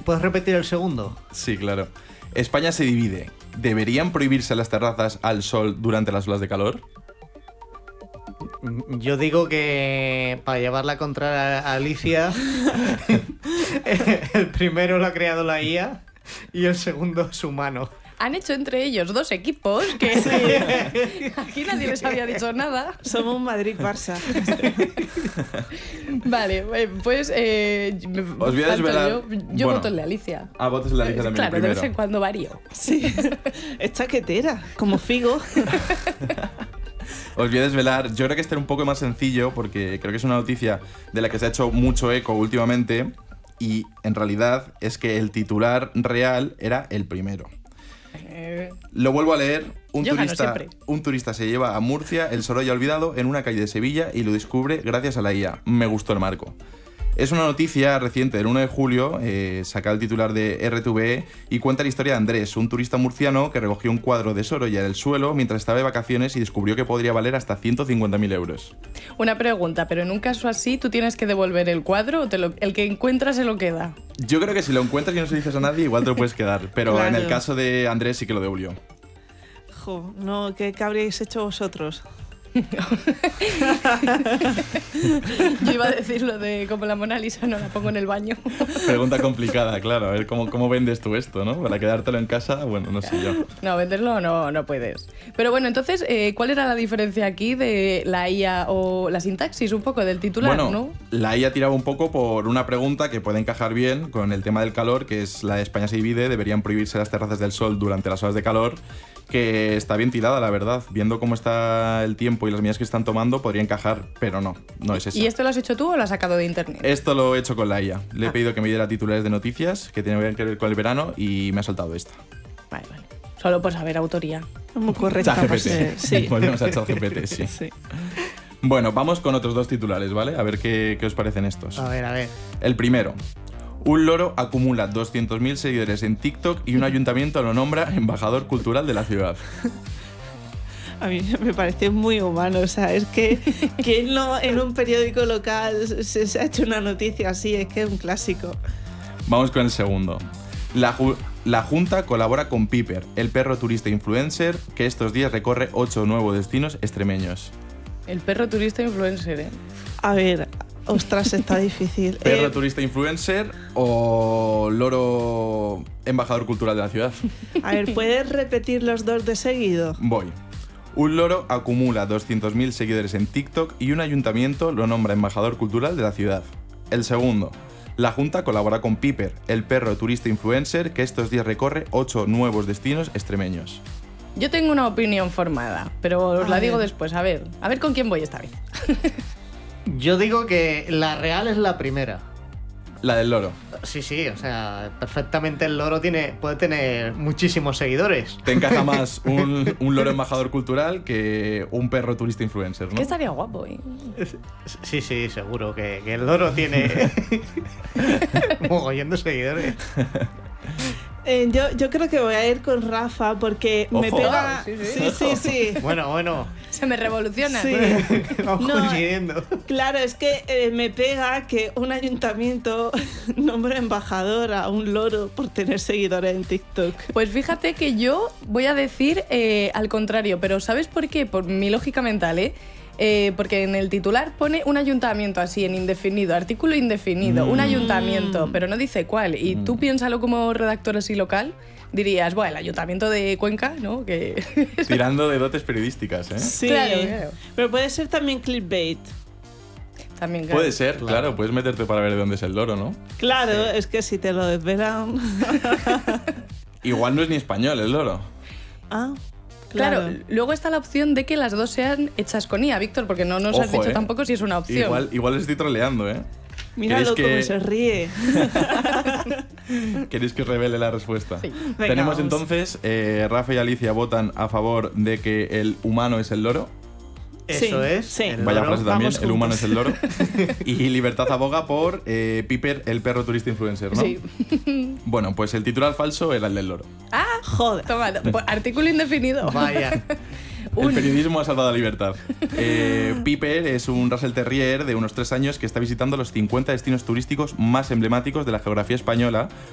¿Puedes repetir el segundo? Sí, claro. España se divide. ¿Deberían prohibirse las terrazas al sol durante las olas de calor? Yo digo que para llevarla contra Alicia, el primero lo ha creado la IA y el segundo es humano. Han hecho entre ellos 2 equipos que aquí nadie les había dicho nada. Somos un Madrid-Barça. Vale, pues Os voy a desvelar. yo Bueno. voto el de Alicia. Votos en la Alicia también Claro, el de primero. vez en cuando varío. Sí, es chaquetera, como Figo. Os voy a desvelar, yo creo que este era un poco más sencillo porque creo que es una noticia de la que se ha hecho mucho eco últimamente y en realidad es que el titular real era el primero. Lo vuelvo a leer. Yo gano siempre. Un turista se lleva a Murcia el Sorolla olvidado en una calle de Sevilla y lo descubre gracias a la IA. Me gustó el marco. Es una noticia reciente del 1 de julio, saca el titular de RTVE y cuenta la historia de Andrés, un turista murciano que recogió un cuadro de Sorolla del suelo mientras estaba de vacaciones y descubrió que podría valer hasta 150.000 euros. Una pregunta, pero en un caso así, ¿tú tienes que devolver el cuadro o el que encuentra se lo queda? Yo creo que si lo encuentras y no se lo dices a nadie, igual te lo puedes quedar, pero Claro. en el caso de Andrés sí que lo devolvió. Jo, no, ¿qué habríais hecho vosotros? Yo iba a decir lo de como la Mona Lisa no la pongo en el baño. Pregunta complicada, claro, a ver cómo vendes tú esto, ¿no? Para quedártelo en casa, bueno, no sé yo. No, venderlo no puedes. Pero bueno, entonces, ¿cuál era la diferencia aquí de la IA o la sintaxis un poco del titular, Bueno, no? la IA tiraba un poco por una pregunta que puede encajar bien con el tema del calor, que es la de España se divide, deberían prohibirse las terrazas del sol durante las horas de calor, que está bien tirada, la verdad. Viendo cómo está el tiempo y las medidas que están tomando, podría encajar, pero no es esa. ¿Y esto lo has hecho tú o lo has sacado de internet? Esto lo he hecho con la IA. Le he pedido que me diera titulares de noticias que tienen que ver con el verano y me ha soltado esta. Vale. Solo por saber autoría. Es muy correcta. ChatGPT. Sí. Volvemos a ChatGPT, sí. Sí. Bueno, vamos con otros 2 titulares, ¿vale? A ver qué os parecen estos. A ver. El primero. Un loro acumula 200.000 seguidores en TikTok y un ayuntamiento lo nombra embajador cultural de la ciudad. A mí me parece muy humano, o sea, es que ¿quién no en un periódico local se ha hecho una noticia así? Es que es un clásico. Vamos con el segundo. La Junta colabora con Piper, el perro turista influencer que estos días recorre 8 nuevos destinos extremeños. El perro turista influencer, ¿eh? A ver, ostras, está difícil. ¿Perro turista influencer o loro embajador cultural de la ciudad? A ver, ¿puedes repetir los 2 de seguido? Voy. Un loro acumula 200.000 seguidores en TikTok y un ayuntamiento lo nombra embajador cultural de la ciudad. El segundo. La Junta colabora con Piper, el perro turista influencer que estos días recorre 8 nuevos destinos extremeños. Yo tengo una opinión formada, pero os la digo después. A ver con quién voy esta vez. Yo digo que la real es la primera. La del loro. Sí, o sea, perfectamente el loro puede tener muchísimos seguidores. Te encaja más un loro embajador cultural que un perro turista influencer, ¿no? Que estaría guapo, ¿eh? Sí, seguro que el loro tiene mogollón de seguidores. Yo creo que voy a ir con Rafa porque me Ojo. pega. Sí. Bueno. Se me revoluciona. Sí. Vamos No, coincidiendo. Claro, es que me pega que un ayuntamiento nombre embajador a un loro por tener seguidores en TikTok. Pues fíjate que yo voy a decir al contrario, pero ¿sabes por qué? Por mi lógica mental, ¿eh? Porque en el titular pone un ayuntamiento así en indefinido, artículo indefinido, un ayuntamiento, pero no dice cuál. Y tú piénsalo como redactor así local, dirías, bueno, el ayuntamiento de Cuenca, ¿no? Que Tirando de dotes periodísticas, ¿eh? Sí, Claro. pero puede ser también clickbait. también claro. Puede ser, claro, puedes meterte para ver de dónde es el loro, ¿no? Claro, es que si te lo desvelan. Igual no es ni español el loro. Ah, Claro, claro. luego está la opción de que las dos sean hechas con IA, Víctor, porque no nos has Ojo, dicho tampoco si es una opción. Igual les estoy troleando, ¿eh? Míralo ¿Queréis cómo se ríe. ¿Queréis que os revele la respuesta? Sí. Venga, Tenemos vamos. entonces, Rafa y Alicia votan a favor de que el humano es el loro. Eso es. sí. el Vaya loro. frase también, Vamos el humano juntos. es el loro. Y Libertad aboga por Piper, el perro turista influencer, ¿no? Sí. Bueno, pues el titular falso era el del loro. Ah, Joder. toma, pues, artículo indefinido. Vaya. El periodismo ha salvado la libertad. Piper es un Russell Terrier de unos 3 años que está visitando los 50 destinos turísticos más emblemáticos de la geografía española